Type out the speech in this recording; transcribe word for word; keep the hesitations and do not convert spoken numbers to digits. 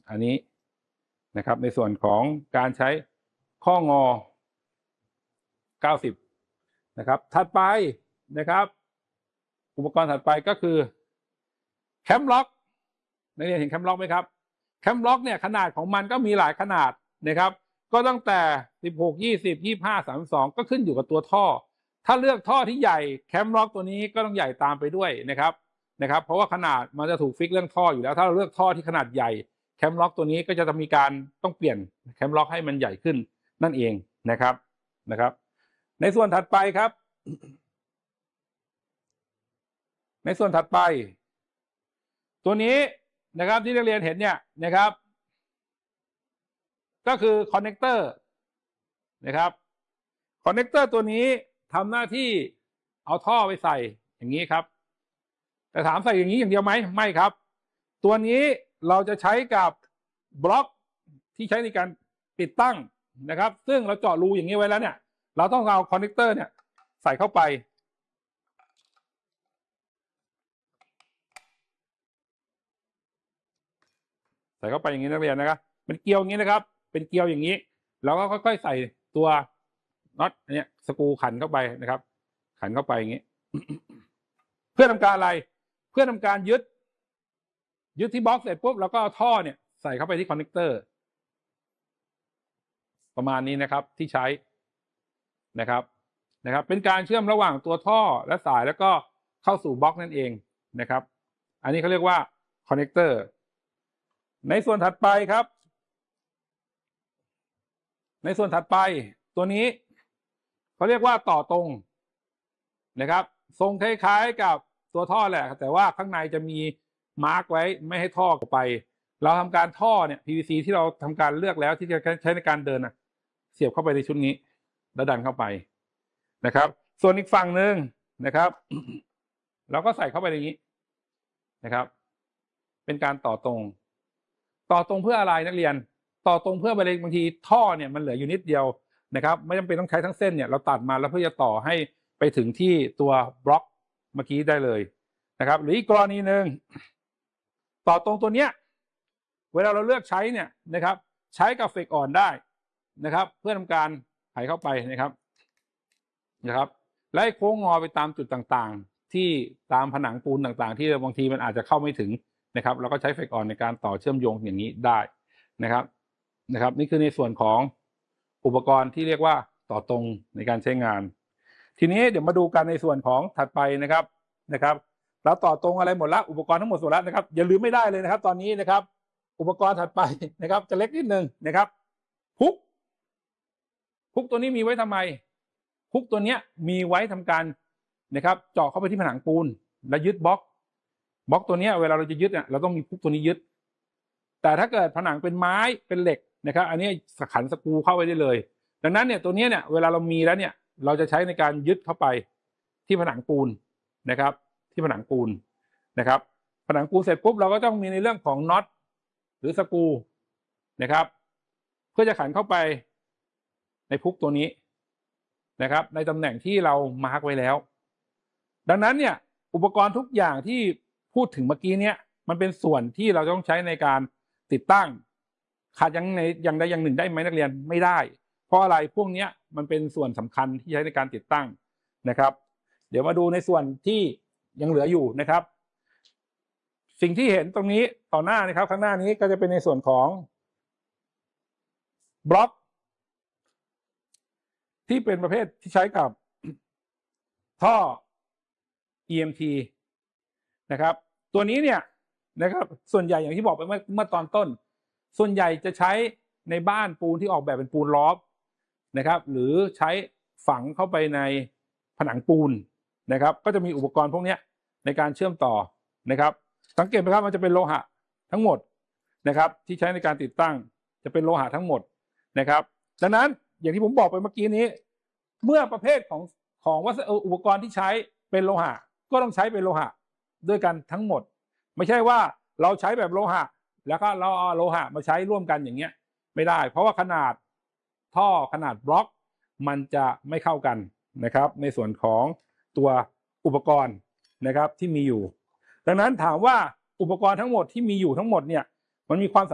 อันนี้นะครับในส่วนของการใช้ข้องอเก้าสิบนะครับถัดไปนะครับอุปกรณ์ถัดไปก็คือแคมล็อกนักเรียนเห็นแคมล็อกไหมครับแคมล็อกเนี่ยขนาดของมันก็มีหลายขนาดนะครับก็ตั้งแต่สิบหก ยี่สิบ ยี่สิบห้า สามสิบสองก็ขึ้นอยู่กับตัวท่อถ้าเลือกท่อที่ใหญ่แคมล็อกตัวนี้ก็ต้องใหญ่ตามไปด้วยนะครับนะครับเพราะว่าขนาดมันจะถูกฟิกเรื่องท่ออยู่แล้วถ้าเราเลือกท่อที่ขนาดใหญ่แคมล็อกตัวนี้ก็จะมีการต้องเปลี่ยนแคมล็อกให้มันใหญ่ขึ้นนั่นเองนะครับนะครับในส่วนถัดไปครับในส่วนถัดไปตัวนี้นะครับที่นักเรียนเห็นเนี่ยนะครับก็คือคอนเนคเตอร์นะครับคอนเนคเตอร์ตัวนี้ทำหน้าที่เอาท่อไปใส่อย่างนี้ครับแต่ถามใส่อย่างนี้อย่างเดียวไหมไม่ครับตัวนี้เราจะใช้กับบล็อกที่ใช้ในการติดตั้งนะครับซึ่งเราเจาะรูอย่างนี้ไว้แล้วเนี่ยเราต้องเอาคอนเนคเตอร์เนี่ยใส่เข้าไปใส่เข้าไปอย่างนี้นักเรียนนะครับเป็นเกลียวอย่างนี้นะครับเป็นเกลียวอย่างนี้แล้วก็ค่อยๆใส่ตัวน็อตเนี่ยสกรูขันเข้าไปนะครับขันเข้าไปอย่างนี้ เพื่อทำการอะไรเพื่อทำการยึดยึดที่บล็อกเสร็จปุ๊บแล้วก็เอาท่อเนี่ยใส่เข้าไปที่คอนเนคเตอร์ประมาณนี้นะครับที่ใช้นะครับนะครับเป็นการเชื่อมระหว่างตัวท่อและสายแล้วก็เข้าสู่บล็อกนั่นเองนะครับอันนี้เขาเรียกว่าคอนเนคเตอร์ในส่วนถัดไปครับในส่วนถัดไปตัวนี้เขาเรียกว่าต่อตรงนะครับทรงคล้ายๆกับตัวท่อแหละแต่ว่าข้างในจะมีมาร์กไว้ไม่ให้ท่อออกไปเราทำการท่อเนี่ย พี วี ซี ที่เราทำการเลือกแล้วที่จะใช้ในการเดินนะเสียบเข้าไปในชุดนี้แล้วดันเข้าไปนะครับส่วนอีกฝั่งหนึ่งนะครับเราก็ใส่เข้าไปในนี้นะครับเป็นการต่อตรงต่อตรงเพื่ออะไรนักเรียนต่อตรงเพื่อบางทีท่อเนี่ยมันเหลืออยู่นิดเดียวนะครับไม่จำเป็นต้องใช้ทั้งเส้นเนี่ยเราตัดมาแล้วเพื่อจะต่อให้ไปถึงที่ตัวบล็อกเมื่อกี้ได้เลยนะครับหรืออีกกรณีหนึ่งต่อตรงตัวเนี้ยเวลาเราเลือกใช้เนี่ยนะครับใช้กับเฟกอ่อนได้นะครับเพื่อทำการไขเข้าไปนะครับนะครับและโค้งงอไปตามจุดต่างๆที่ตามผนังปูนต่างๆที่บางทีมันอาจจะเข้าไม่ถึงนะครับเราก็ใช้เฟกอ่อนในการต่อเชื่อมโยงอย่างนี้ได้นะครับนะครับนี่คือในส่วนของอุปกรณ์ที่เรียกว่าต่อตรงในการใช้งานทีนี้เดี๋ยวมาดูกันในส่วนของถัดไปนะครับนะครับเราต่อตรงอะไรหมดแล้วอุปกรณ์ทั้งหมดหมดแล้วนะครับอย่าลืมไม่ได้เลยนะครับตอนนี้นะครับอุปกรณ์ถัดไปนะครับจะเล็กนิดนึงนะครับพุกพุกตัวนี้มีไว้ทำไมพุกตัวนี้มีไว้ทำการนะครับเจาะเข้าไปที่ผนังปูนและยึดบล็อกบล็อกตัวนี้เวลาเราจะยึดเนี่ยเราต้องมีพุกตัวนี้ยึดแต่ถ้าเกิดผนังเป็นไม้เป็นเหล็กนะครับอันนี้ขันสกรูเข้าไปได้เลยดังนั้นเนี่ยตัวนี้เนี่ยเวลาเรามีแล้วเนี่ยเราจะใช้ในการยึดเข้าไปที่ผนังปูนนะครับที่ผนังปูนนะครับผนังปูนเสร็จปุ๊บเราก็ต้องมีในเรื่องของน็อตหรือสกรูนะครับเพื่อจะขันเข้าไปในพุกตัวนี้นะครับในตำแหน่งที่เรามาร์กไว้แล้วดังนั้นเนี่ยอุปกรณ์ทุกอย่างที่พูดถึงเมื่อกี้เนี่ยมันเป็นส่วนที่เราต้องใช้ในการติดตั้งขาดอย่างในอย่างใดอย่างหนึ่งได้ไหมนักเรียนไม่ได้เพราะอะไรพวกนี้มันเป็นส่วนสำคัญที่ใช้ในการติดตั้งนะครับเดี๋ยวมาดูในส่วนที่ยังเหลืออยู่นะครับสิ่งที่เห็นตรงนี้ต่อหน้านะครับข้างหน้านี้ก็จะเป็นในส่วนของบล็อกที่เป็นประเภทที่ใช้กับท่อ อี เอ็ม ที นะครับตัวนี้เนี่ยนะครับส่วนใหญ่อย่างที่บอกไปเมื่อเมื่อตอนต้นส่วนใหญ่จะใช้ในบ้านปูนที่ออกแบบเป็นปูนลอฟนะครับหรือใช้ฝังเข้าไปในผนังปูนนะครับก็จะมีอุปกรณ์พวกนี้ในการเชื่อมต่อนะครับสังเกตไหมครับมันจะเป็นโลหะทั้งหมดนะครับที่ใช้ในการติดตั้งจะเป็นโลหะทั้งหมดนะครับดังนั้นอย่างที่ผมบอกไปเมื่อกี้นี้เมื่อประเภทของของวัสดุอุปกรณ์ที่ใช้เป็นโลหะก็ต้องใช้เป็นโลหะด้วยกันทั้งหมดไม่ใช่ว่าเราใช้แบบโลหะแล้วก็เราเอาโลหะมาใช้ร่วมกันอย่างเงี้ยไม่ได้เพราะว่าขนาดท่อขนาดบล็อกมันจะไม่เข้ากันนะครับในส่วนของตัวอุปกรณ์นะครับที่มีอยู่ดังนั้นถามว่าอุปกรณ์ทั้งหมดที่มีอยู่ทั้งหมดเนี่ยมันมีความ